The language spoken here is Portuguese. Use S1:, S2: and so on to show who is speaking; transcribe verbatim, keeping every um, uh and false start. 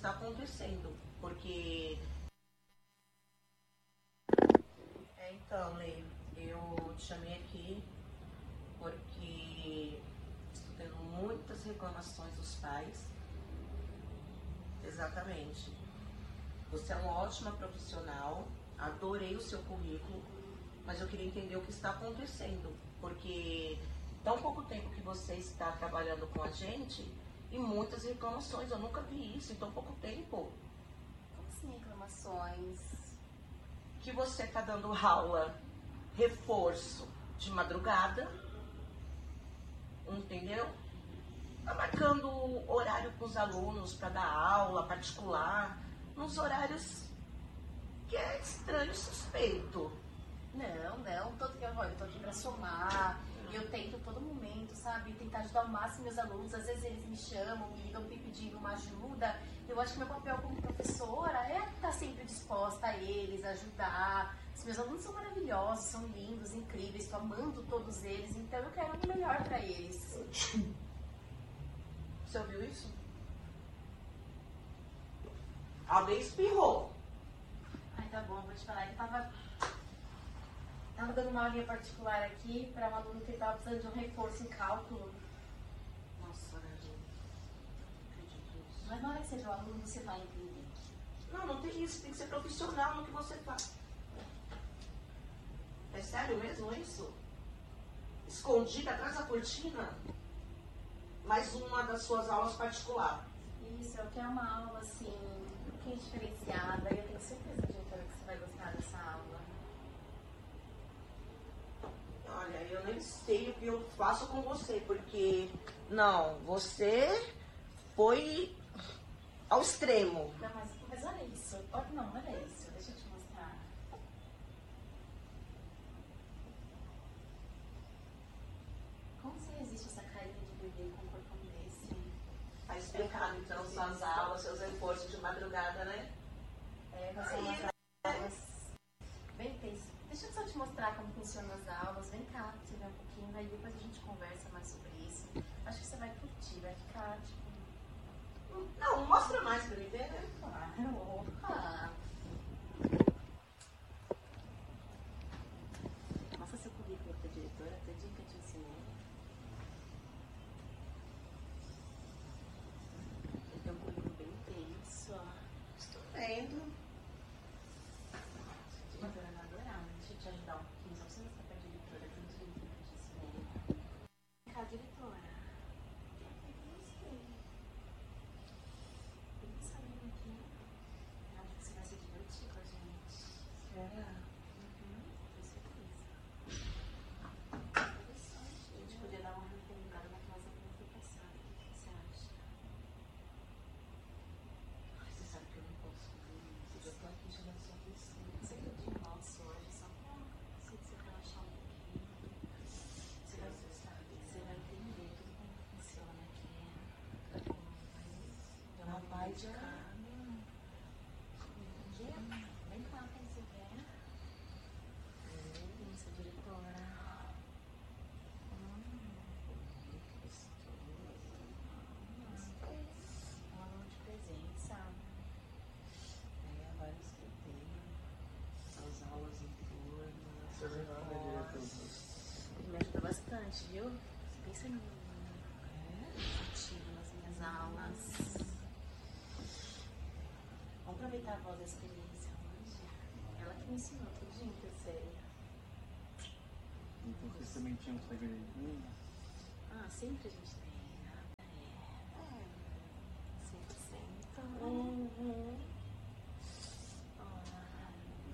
S1: está acontecendo, porque... É, então, Lê, eu te chamei aqui porque estou tendo muitas reclamações dos pais. Exatamente. Você é uma ótima profissional, adorei o seu currículo, mas eu queria entender o que está acontecendo, porque tão pouco tempo que você está trabalhando com a gente e muitas reclamações, eu nunca vi isso em tão pouco tempo.
S2: Como assim reclamações?
S1: Que você está dando aula, reforço de madrugada, entendeu? Está marcando horário com os alunos para dar aula particular, nos horários que é estranho e suspeito.
S2: Não, não, tô, eu, olha, eu tô aqui pra somar, eu tento todo momento, sabe, tentar ajudar ao máximo meus alunos, às vezes eles me chamam, me ligam me pedindo uma ajuda, eu acho que meu papel como professora é estar sempre disposta a eles, ajudar. Os meus alunos são maravilhosos, são lindos, incríveis, estou amando todos eles, então eu quero o melhor pra eles.
S1: Você ouviu isso? Alguém espirrou.
S2: Ai, tá bom, vou te falar, eu tava... Tava dando uma aulinha particular aqui para um aluno que estava precisando de um reforço em cálculo.
S1: Nossa, né, gente? Não acredito nisso.
S2: Mas na hora que você vê o aluno, você vai entender.
S1: Não, não tem isso. Tem que ser profissional no que você faz. É sério mesmo isso? Escondida atrás da cortina? Mais uma das suas aulas particulares.
S2: Isso, eu quero uma aula assim, um pouquinho diferenciada. E eu tenho certeza, diretora, que você vai gostar dessa aula.
S1: Olha, eu nem sei o que eu faço com você, porque... Não, você foi ao extremo.
S2: Não, mas, mas olha isso. Olha, não, olha isso. Deixa eu te mostrar. Como você resiste essa carinha de bebê com um corpão desse?
S1: Tá explicado, então, suas aulas, seus reforços de madrugada, né?
S2: É, vai ser umas aulas bem intensas. Deixa eu só te mostrar como funcionam as aulas. Vem cá, você vê um pouquinho, aí depois a gente conversa mais sobre isso. Acho que você vai curtir, vai ficar, tipo...
S1: Não, mostra mais pra mim ver, né?
S2: Claro, opa! Mostra seu currículo pra diretora, tudinho que eu te ensinei. Eu tenho um currículo bem intenso, ó.
S1: Estou vendo.
S2: A diretora vai adorar, né? Deixa eu te ajudar um pouquinho, só pra você mostrar pra diretora tudinho que eu te ensinei. Vem cá, diretora. Pensa bem aqui. Eu acho que você vai se divertir com a gente.
S1: Será?
S2: Uhum, tenho certeza. Interessante. A gente podia dar uma referendada naquelas aulas do passado. O que você acha?
S1: Ai, você sabe que eu não posso fazer isso. Eu tô aqui tirando sua atenção.
S2: Você que eu digo nosso hoje, só pra você se relaxar um pouquinho. Você vai,
S1: Você sabe.
S2: você vai entender tudo como funciona aqui.
S1: É uma paz de
S2: Bom
S1: cara.
S2: dia. Vem cá pra você ver. Isso, diretora. Hum. Um aluno de presença.
S1: É, agora eu escutei. As aulas em turma, seus reforços.
S2: Me ajuda bastante, viu? Você pensa em mim. Ativo nas minhas aulas. Vamos aproveitar a voz da experiência hoje. Ela que me ensinou tudinho que eu sei.
S3: Então vocês também tinham segredinho?
S2: Ah, sempre a gente tem, né? É.
S1: É.
S2: cem por cento.
S1: Uhum.